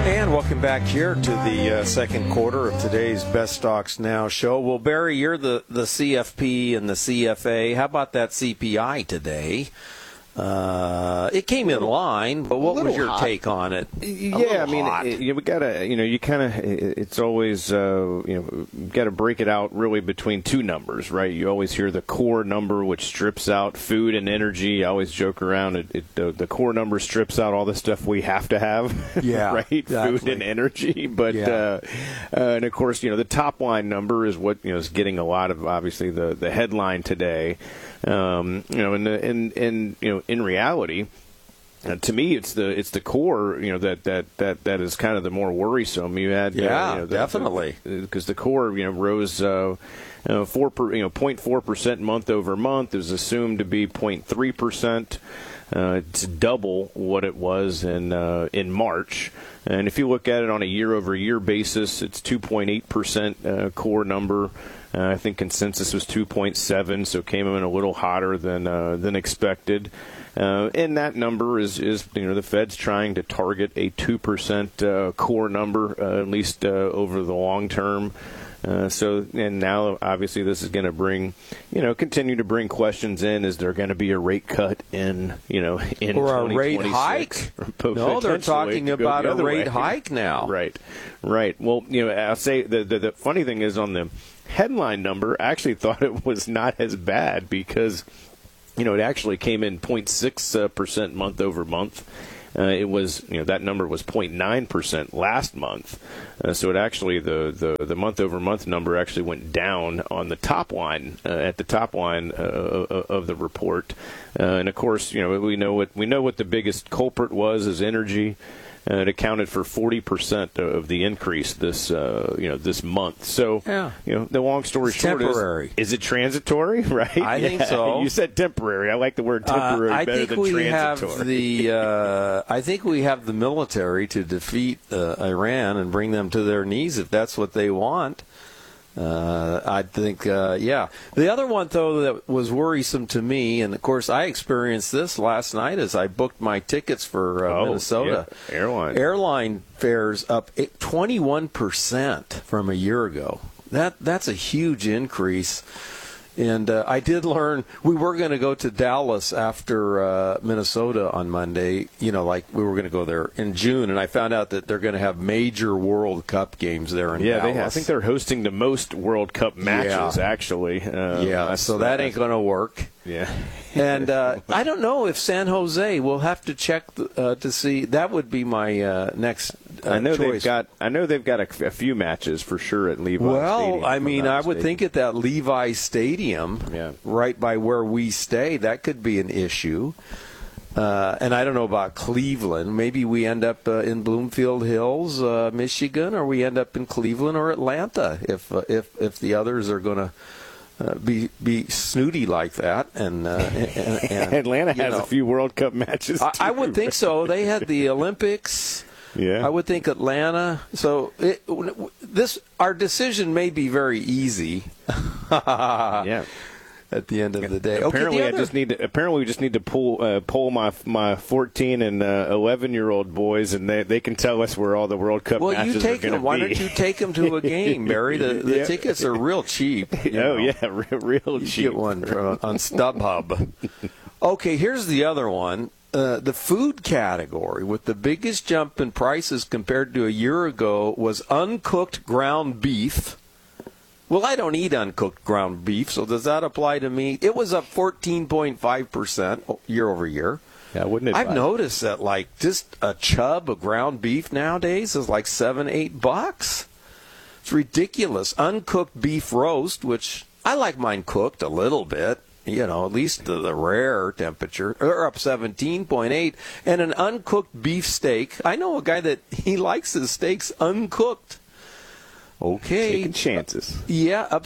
And welcome back here to the second quarter of today's Best Stocks Now show. Well, Barry, you're the CFP and the CFA. How about that CPI today? It came in line, but what was your take on it? Yeah, I mean, we gotta, you kind of, it's always, you got to break it out really between two numbers, right? You always hear the core number, which strips out food and energy. I always joke around, the core number strips out all the stuff we have to have, yeah, right? Exactly. Food and energy, but, and of course, the top line number is what, is getting a lot of, obviously, the headline today. In reality, to me, it's the core, that is kind of the more worrisome. You had, definitely, because the core, rose 0.4% month over month. It was assumed to be 0.3%. It's double what it was in March. And if you look at it on a year-over-year basis, it's 2.8% core number. I think consensus was 2.7, so it came in a little hotter than expected. And that number is the Fed's trying to target a 2% core number, at least over the long term. And now obviously this is going to continue to bring questions in. Is there going to be a rate cut in or a rate hike? No, they're talking about a rate hike now. Right. Well, I'll say the funny thing is on the headline number, I actually thought it was not as bad because, it actually came in 0.6% month over month. It was, that number was 0.9% last month. So it actually, the month over month number actually went down on the top line, at the top line of the report. And of course, we know what the biggest culprit was is energy. It accounted for 40% of the increase this month. So, the long story short temporary. Is it transitory? Right? I think so. You said temporary. I like the word temporary better than transitory. I think we have the military to defeat Iran and bring them to their knees if that's what they want. I think, The other one, though, that was worrisome to me, and of course I experienced this last night as I booked my tickets for Minnesota. Yeah. Airline fares up 21% from a year ago. That's a huge increase. And I did learn we were going to go to Dallas after Minnesota on Monday, like we were going to go there in June, and I found out that they're going to have major World Cup games there in Dallas. I think they're hosting the most World Cup matches, actually. So that ain't going to work. Yeah. And I don't know if San Jose, we'll have to check to see. That would be my next choice. I know they've got a few matches for sure at Levi Stadium. Well, I mean, I would think at that Levi Stadium, right by where we stay, that could be an issue. And I don't know about Cleveland. Maybe we end up in Bloomfield Hills, Michigan, or we end up in Cleveland or Atlanta if the others are going to be snooty like that, and Atlanta has a few World Cup matches too. I would think so. They had the Olympics. Yeah, I would think Atlanta. So our decision may be very easy. Yeah. At the end of the day, apparently we just need to poll my 14 and 11-year-old boys, and they can tell us where all the World Cup matches are going to be. Why don't you take them to a game, Barry? The tickets are real cheap. Real cheap. You get one on StubHub. Okay, here's the other one. The food category with the biggest jump in prices compared to a year ago was uncooked ground beef. Well, I don't eat uncooked ground beef, so does that apply to me? It was up 14.5% year over year. Yeah, wouldn't it? I've noticed that, like, just a chub of ground beef nowadays is like $7-8. It's ridiculous. Uncooked beef roast, which I like mine cooked a little bit, at least the rare temperature, are up 17.8. And an uncooked beef steak, I know a guy that he likes his steaks uncooked. Okay. Taking chances. Yeah, up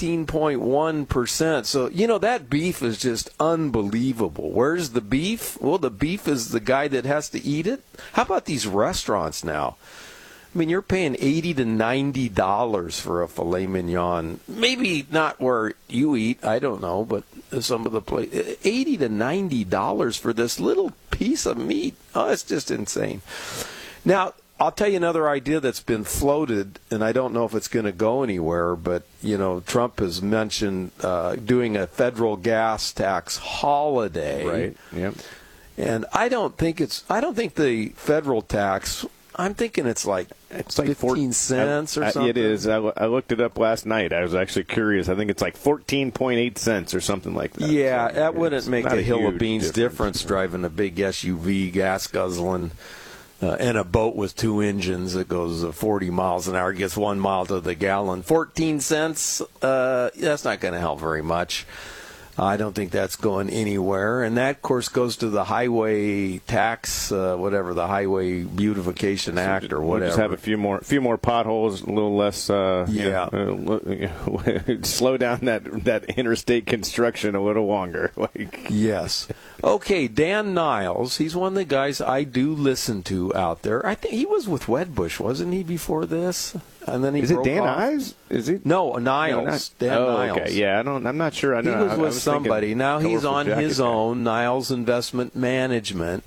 16.1%. So, that beef is just unbelievable. Where's the beef? Well, the beef is the guy that has to eat it. How about these restaurants now? I mean, you're paying $80 to $90 for a filet mignon. Maybe not where you eat, I don't know, but some of the places. $80 to $90 for this little piece of meat. Oh, it's just insane. Now, I'll tell you another idea that's been floated, and I don't know if it's going to go anywhere, but, Trump has mentioned doing a federal gas tax holiday. Right, yep. And I don't think the federal tax, I'm thinking it's like 15 cents or something. It is. I looked it up last night. I was actually curious. I think it's like 14.8 cents or something like that. Yeah, so, that wouldn't make a hill of beans difference driving a big SUV, gas guzzling, and a boat with two engines that goes 40 miles an hour, gets 1 mile to the gallon. 14 cents, that's not going to help very much. I don't think that's going anywhere. And that, of course, goes to the highway tax, whatever, the Highway Beautification Act or whatever. We'll just have a few more potholes, a little less. Slow down that interstate construction a little longer. Yes. Okay, Dan Niles. He's one of the guys I do listen to out there. I think he was with Wedbush, wasn't he, before this? And then is it Dan Ives? Is he? No, Niles. Dan Niles. Okay. Yeah, I'm not sure. I know. He was with somebody. Now he's on his own, Niles Investment Management.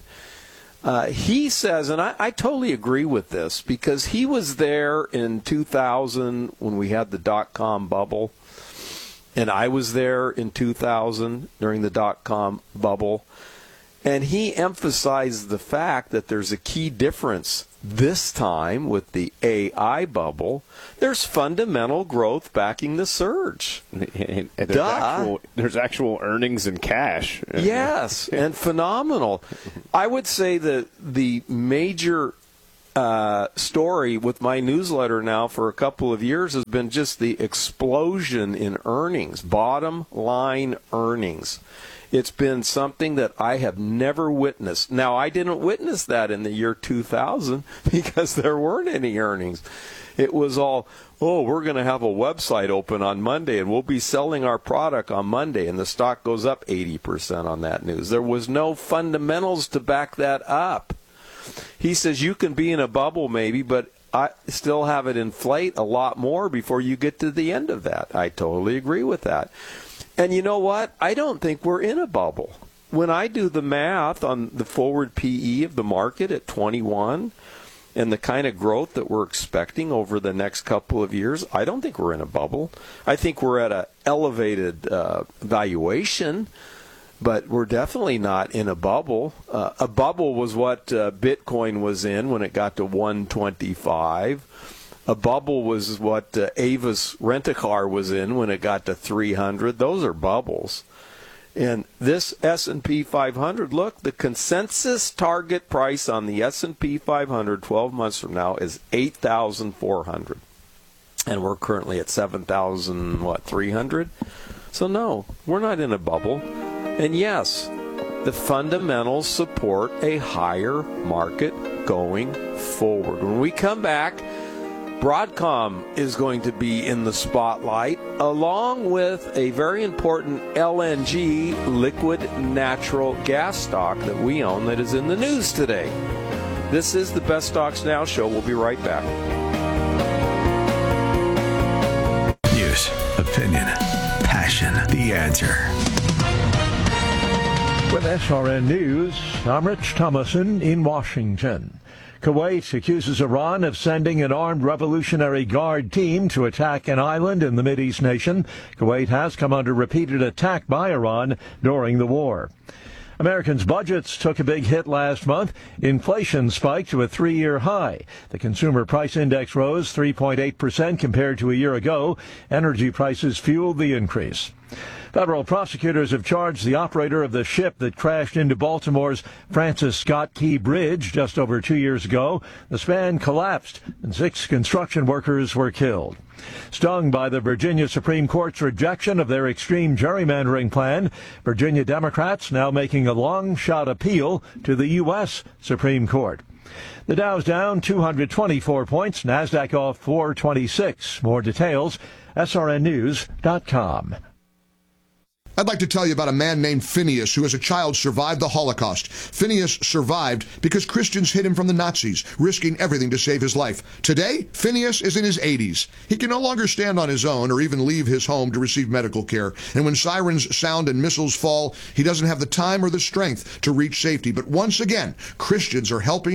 He says, and I totally agree with this, because he was there in 2000 when we had the dot-com bubble, and I was there in 2000 during the dot-com bubble, and he emphasized the fact that there's a key difference this time with the AI bubble. There's fundamental growth backing the surge. And there's actual earnings and cash. Yes, and phenomenal. I would say that the major story with my newsletter now for a couple of years has been just the explosion in earnings, bottom line earnings. It's been something that I have never witnessed. Now, I didn't witness that in the year 2000 because there weren't any earnings. It was all, we're going to have a website open on Monday and we'll be selling our product on Monday, and the stock goes up 80% on that news. There was no fundamentals to back that up. He says you can be in a bubble maybe, but I still have it inflate a lot more before you get to the end of that. I totally agree with that. And you know what? I don't think we're in a bubble. When I do the math on the forward PE of the market at 21 and the kind of growth that we're expecting over the next couple of years, I don't think we're in a bubble. I think we're at an elevated valuation, but we're definitely not in a bubble. A bubble was what Bitcoin was in when it got to 125. A bubble was what Avis Rent-A-Car was in when it got to 300. Those are bubbles. And this S&P 500, look, the consensus target price on the S&P 500 12 months from now is 8,400. And we're currently at 7,300? So no, we're not in a bubble. And yes, the fundamentals support a higher market going forward. When we come back, Broadcom is going to be in the spotlight, along with a very important LNG, liquid natural gas stock that we own that is in the news today. This is the Best Stocks Now show. We'll be right back. News, opinion, passion, the answer. With SRN News, I'm Rich Thomason in Washington. Kuwait accuses Iran of sending an armed Revolutionary Guard team to attack an island in the Mideast nation. Kuwait has come under repeated attack by Iran during the war. Americans' budgets took a big hit last month. Inflation spiked to a 3-year high. The Consumer Price Index rose 3.8% compared to a year ago. Energy prices fueled the increase. Federal prosecutors have charged the operator of the ship that crashed into Baltimore's Francis Scott Key Bridge just over 2 years ago. The span collapsed and 6 construction workers were killed. Stung by the Virginia Supreme Court's rejection of their extreme gerrymandering plan, Virginia Democrats now making a long-shot appeal to the U.S. Supreme Court. The Dow's down 224 points, NASDAQ off 426. More details, srnnews.com. I'd like to tell you about a man named Phineas who as a child survived the Holocaust. Phineas survived because Christians hid him from the Nazis, risking everything to save his life. Today, Phineas is in his 80s. He can no longer stand on his own or even leave his home to receive medical care. And when sirens sound and missiles fall, he doesn't have the time or the strength to reach safety. But once again, Christians are helping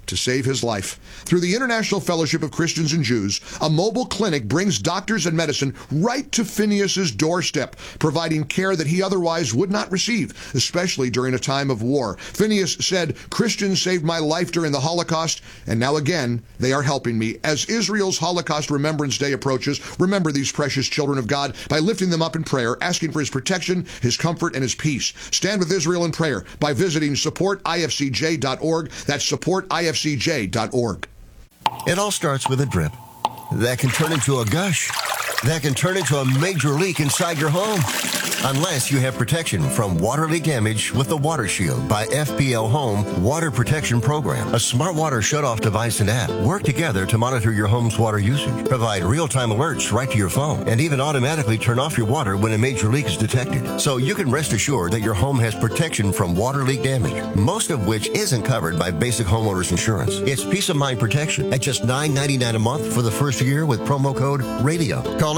to save his life. Through the International Fellowship of Christians and Jews, a mobile clinic brings doctors and medicine right to Phineas's doorstep, providing care that he otherwise would not receive, especially during a time of war. Phineas said, "Christians saved my life during the Holocaust, and now again, they are helping me." As Israel's Holocaust Remembrance Day approaches, remember these precious children of God by lifting them up in prayer, asking for his protection, his comfort, and his peace. Stand with Israel in prayer by visiting supportifcj.org. That's supportifcj.org. It all starts with a drip that can turn into a gush, that can turn into a major leak inside your home. Unless you have protection from water leak damage with the Water Shield by FPL Home Water Protection Program. A smart water shutoff device and app work together to monitor your home's water usage, provide real-time alerts right to your phone, and even automatically turn off your water when a major leak is detected. So you can rest assured that your home has protection from water leak damage, most of which isn't covered by basic homeowners insurance. It's peace of mind protection at just $9.99 a month for the first year with promo code RADIO. Call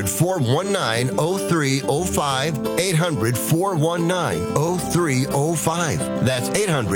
800-419-0305. 800-419-0305. That's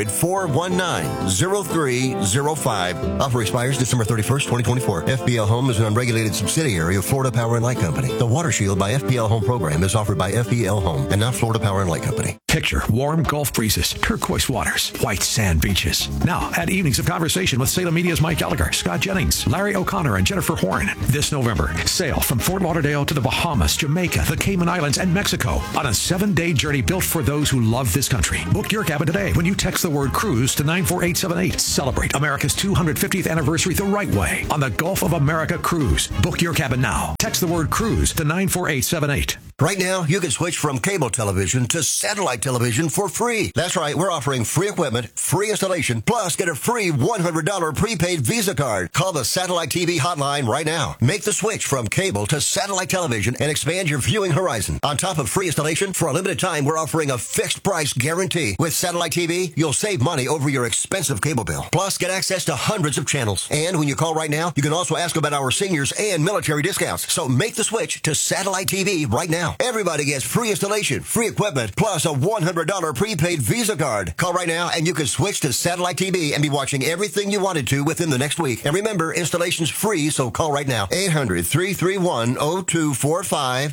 800-419-0305. Offer expires December 31st, 2024. FPL Home is an unregulated subsidiary of Florida Power and Light Company. The Water Shield by FPL Home program is offered by FPL Home and not Florida Power and Light Company. Picture warm Gulf breezes, turquoise waters, white sand beaches. Now, add evenings of conversation with Salem Media's Mike Gallagher, Scott Jennings, Larry O'Connor, and Jennifer Horn. This November, sail from Fort Lauderdale to the Bahamas, Jamaica, the Cayman Islands, and Mexico on a 7-day journey built for those who love this country. Book your cabin today when you text the word cruise to 94878. Celebrate America's 250th anniversary the right way on the Gulf of America Cruise. Book your cabin now. Text the word cruise to 94878. Right now, you can switch from cable television to satellite television for free. That's right, we're offering free equipment, free installation, plus get a free $100 prepaid Visa card. Call the Satellite TV hotline right now. Make the switch from cable to satellite television and expand your viewing horizon. On top of free installation, for a limited time, we're offering a fixed price guarantee. With Satellite TV, you'll save money over your expensive cable bill. Plus, get access to hundreds of channels. And when you call right now, you can also ask about our seniors and military discounts. So make the switch to Satellite TV right now. Everybody gets free installation, free equipment, plus a $100 prepaid Visa card. Call right now and you can switch to Satellite TV and be watching everything you wanted to within the next week. And remember, installation's free, so call right now. 800-331-0245.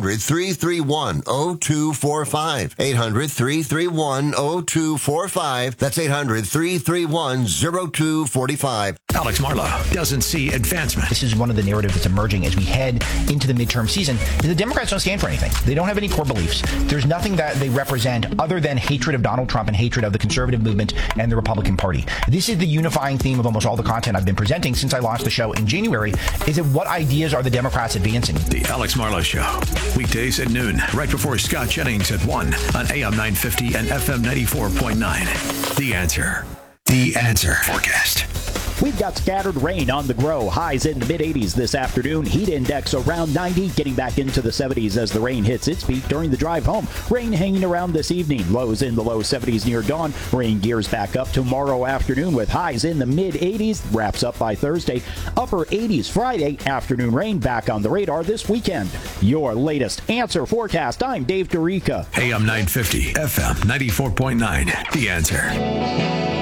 800-331-0245. 800-331-0245. That's 800-331-0245. Alex Marlow doesn't see advancement. This is one of the narratives that's emerging as we head into the midterm season. The Democrats don't stand for anything. They don't have any core beliefs. There's nothing that they represent other than hatred of Donald Trump and hatred of the conservative movement and the Republican Party. This is the unifying theme of almost all the content I've been presenting since I launched the show in January, is that what ideas are the Democrats advancing? The Alex Marlow Show. Weekdays at noon, right before Scott Jennings at 1 on AM 950 and FM 94.9. The Answer. The Answer forecast. We've got scattered rain on the grow. Highs in the mid-80s this afternoon. Heat index around 90, getting back into the 70s as the rain hits its peak during the drive home. Rain hanging around this evening. Lows in the low 70s near dawn. Rain gears back up tomorrow afternoon with highs in the mid-80s. Wraps up by Thursday. Upper 80s Friday. Afternoon rain back on the radar this weekend. Your latest Answer forecast. I'm Dave DeRica. AM 950, FM 94.9. The Answer.